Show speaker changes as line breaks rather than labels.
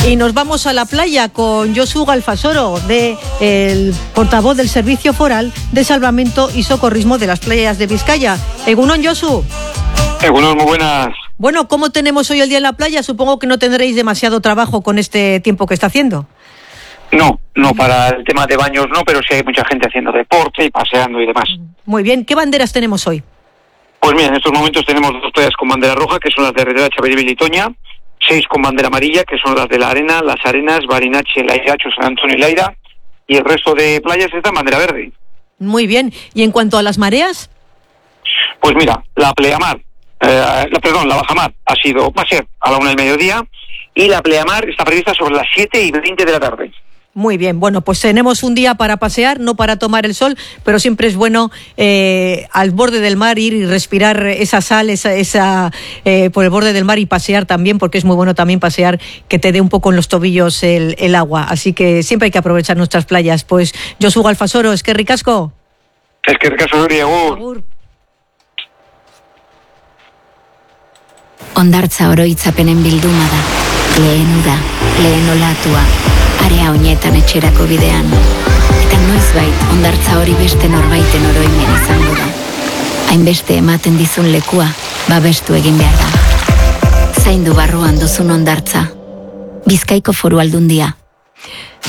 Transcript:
Y nos vamos a la playa con Josu Galfasoro, el portavoz del Servicio Foral de Salvamento y Socorrismo de las Playas de Vizcaya. Egunon, Josu.
Egunon, muy buenas.
Bueno, ¿cómo tenemos hoy el día en la playa? Supongo que no tendréis demasiado trabajo con este tiempo que está haciendo.
No, para el tema de baños no, pero sí hay mucha gente haciendo deporte y paseando y demás.
Muy bien, ¿qué banderas tenemos hoy?
Pues mira, en estos momentos tenemos 2 playas con bandera roja, que son las de Rederacha, Beribil y Toña, 6 con bandera amarilla, que son las de La Arena, Las Arenas, Barinache, Lairacho, San Antonio y Laira, y el resto de playas está en bandera verde.
Muy bien, ¿y en cuanto a las mareas?
Pues mira, la pleamar, la bajamar va a ser a la 1 del mediodía, y la pleamar está prevista sobre las 7:20 de la tarde.
Muy bien, bueno, pues tenemos un día para pasear, no para tomar el sol, pero siempre es bueno al borde del mar ir y respirar esa sal, por el borde del mar y pasear también, porque es muy bueno también pasear, que te dé un poco en los tobillos el agua. Así que siempre hay que aprovechar nuestras playas. Pues Josu Galfasoro, eskerrik asko.
Eskerrik asko zuri, agur.
Hondartza oroitzapenen bilduma da, lehen ura, lehen olatua, area oinetan etxerako bidean. Eta noizbait, hondartza hori beste norbaiten oroimen izango da. Hainbeste ematen dizun lekua, babestu egin behar da. Zaindu barruan duzun hondartza. Bizkaiko Foru Aldundia.